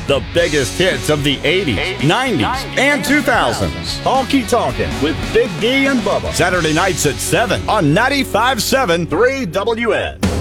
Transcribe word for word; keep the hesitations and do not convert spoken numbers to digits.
The biggest hits of the eighties, nineties, and two thousands. Honky Tonkin' with Big D and Bubba. Saturday nights at seven on ninety-five point seven three W N.